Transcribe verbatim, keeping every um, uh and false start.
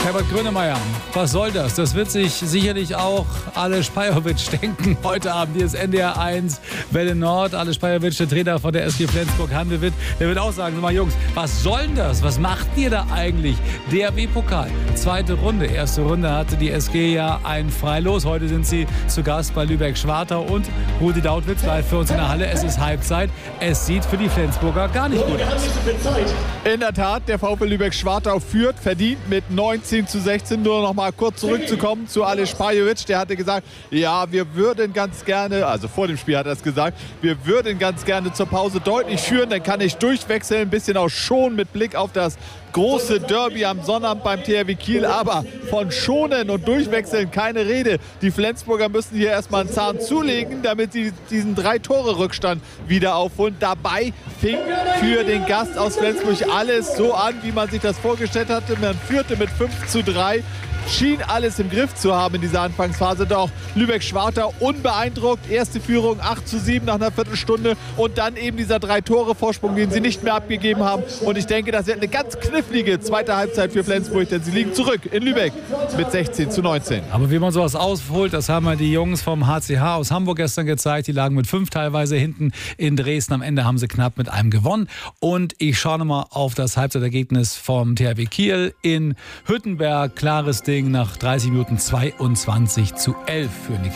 Herbert Grönemeyer, was soll das? Das wird sich sicherlich auch Aleš Pajovic denken. Heute Abend hier ist N D R eins, Welle Nord. Aleš Pajovic, der Trainer von der S G Flensburg-Handewitt, der wird auch sagen, sag mal Jungs, was soll denn das? Was macht ihr da eigentlich? D R W-Pokal, zweite Runde. Erste Runde hatte die S G ja ein Freilos. Heute sind sie zu Gast bei Lübeck-Schwartau und Rudi Dautwitz live für uns in der Halle. Es ist Halbzeit. Es sieht für die Flensburger gar nicht gut aus. In der Tat, der VfL Lübeck-Schwartau führt, verdient mit neunzehn zu sechzehn. Nur noch mal kurz zurückzukommen zu Aleš Pajovic. Der hatte gesagt, ja, wir würden ganz gerne, also vor dem Spiel hat er es gesagt, wir würden ganz gerne zur Pause deutlich führen. Dann kann ich durchwechseln, ein bisschen auch schon mit Blick auf das große Derby am Sonnabend beim T H W Kiel. Aber von schonen und durchwechseln keine Rede. Die Flensburger müssen hier erstmal einen Zahn zulegen, damit sie diesen Drei-Tore-Rückstand wieder aufholen. Dabei fing für den Gast aus Flensburg alles so an, wie man sich das vorgestellt hatte. Man führte mit fünf zu drei. Schien alles im Griff zu haben in dieser Anfangsphase. Doch Lübeck-Schwartau unbeeindruckt. Erste Führung acht zu sieben nach einer Viertelstunde. Und dann eben dieser Drei-Tore-Vorsprung, den sie nicht mehr abgegeben haben. Und ich denke, das wird eine ganz knifflige zweite Halbzeit für Flensburg. Denn sie liegen zurück in Lübeck mit sechzehn zu neunzehn. Aber wie man sowas ausholt, das haben wir die Jungs vom H C H aus Hamburg gestern gezeigt. Die lagen mit fünf teilweise hinten in Dresden. Am Ende haben sie knapp mit einem gewonnen. Und ich schaue nochmal auf das Halbzeitergebnis vom T H W Kiel in Hüttenberg. Klares Ding. Nach dreißig Minuten zweiundzwanzig zu elf für die